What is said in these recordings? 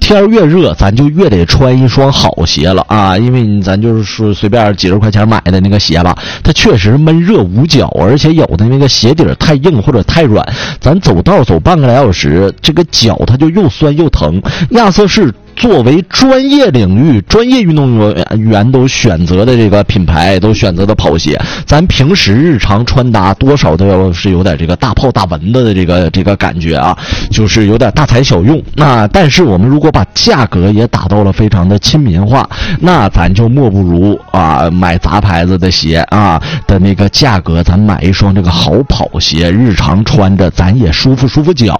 天越热，咱就越得穿一双好鞋了啊，因为咱就是随便几十块钱买的那个鞋吧，它确实闷热捂脚，而且有的那个鞋底太硬或者太软，咱走道走半个来小时，这个脚它就又酸又疼。亚瑟士作为专业领域、专业运动员都选择的这个品牌，都选择的跑鞋，咱平时日常穿搭多少都要是有点这个大炮大蚊子的这个感觉啊，就是有点大材小用。那但是我们如果把价格也打到了非常的亲民化，那咱就莫不如啊买杂牌子的鞋啊的那个价格，咱买一双这个好跑鞋，日常穿着咱也舒服脚。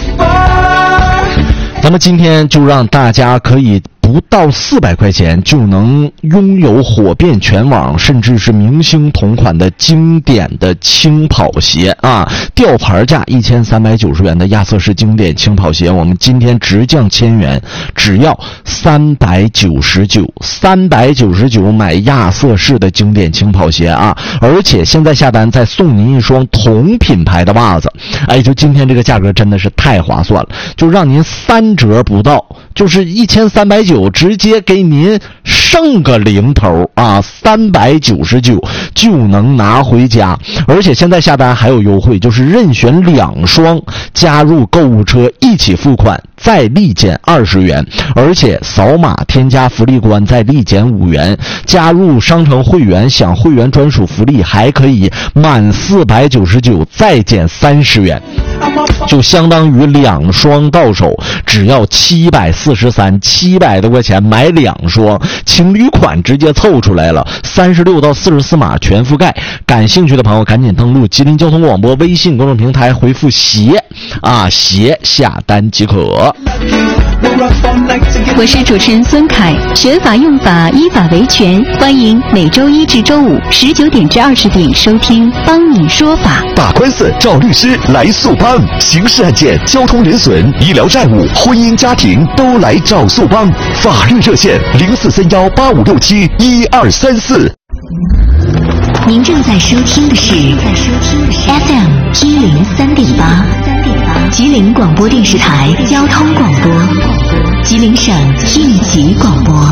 那么今天就让大家可以不到400块钱就能拥有火遍全网甚至是明星同款的经典的轻跑鞋啊，吊牌价1390元的亚瑟士经典轻跑鞋，我们今天直降1000元，只要399买亚瑟士的经典轻跑鞋啊，而且现在下单再送您一双同品牌的袜子，哎，就今天这个价格真的是太划算了，就让您3折不到，就是1390，直接给您剩个零头啊，399就能拿回家。而且现在下单还有优惠，就是任选2双加入购物车一起付款再立减20元，而且扫码添加福利关再立减5元，加入商城会员享会员专属福利，还可以满499再减30元，就相当于2双到手只要743，700多块钱买2双，情侣款直接凑出来了，36到44码全覆盖。感兴趣的朋友赶紧登录吉林交通广播微信公众平台，回复鞋啊鞋下单即可。 我是主持人孙凯，学法用法依法维权，欢迎每周1至周519点至20点收听帮你说法。 打官司找律师来速帮，刑事案件、交通人损、医疗债务、婚姻家庭都来找速帮。法律热线043185671234。 您正在收听的是 FM 103.8，吉林广播电视台交通广播，吉林省应急广播。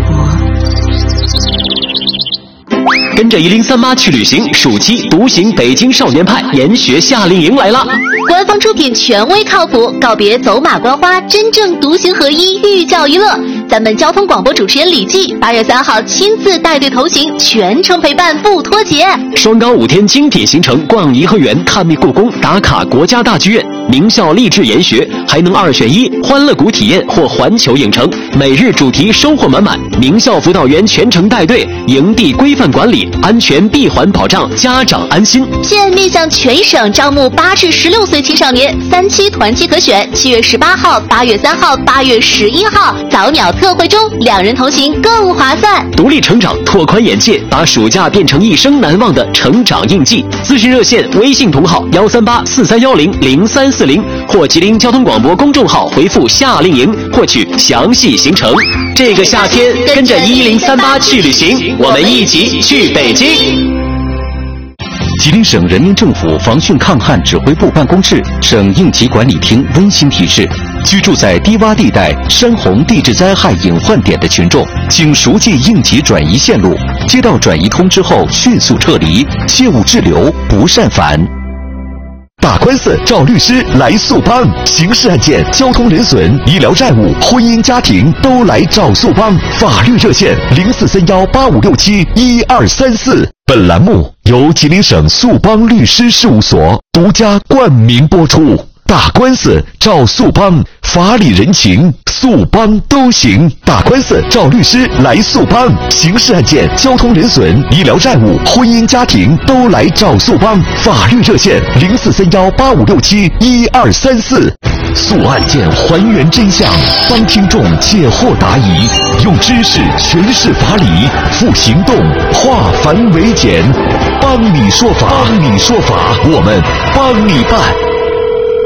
跟着1038去旅行，暑期独行北京少年派研学夏令营来了。 官方出品，权威靠谱，告别走马观花，真正独行合一，寓教于乐。咱们交通广播主持人李记8月3号亲自带队头行，全程陪伴不脱节。 双高5天精品行程，逛颐和园，看故宫，打卡国家大剧院，名校励志研学，还能2选1，欢乐谷体验或环球影城，每日主题收获满满。名校辅导员全程带队，营地规范管理，安全闭环保障，家长安心。 现面向全省招募8至16岁青少年，3期团期可选，7月18号、8月3号、8月11号早鸟特惠中，2人同行更划算。 独立成长，拓宽眼界，把暑假变成一生难忘的成长印记。咨询热线：微信同号13843100340，或吉林交通广播公众号回复夏令营获取详细行程。这个夏天跟着1038去旅行，我们一起去北京。 吉林省人民政府防汛抗旱指挥部办公室、省应急管理厅温馨提示：居住在低洼地带、山洪地质灾害隐患点的群众，请熟记应急转移线路，接到转移通知后迅速撤离，切勿滞留，不擅返。打官司找律师来速帮，刑事案件、交通人损、医疗债务、婚姻家庭都来找速帮。法律热线043185671234。本栏目由吉林省速帮律师事务所独家冠名播出。打官司找速帮，法理人情速帮都行。打官司找律师来速帮，刑事案件、交通人损、医疗债务、婚姻家庭都来找速帮。法律热线043185671234。速案件还原真相，帮听众解惑答疑，用知识诠释法理，付行动化繁为简，帮你说法，帮你说法，我们帮你办。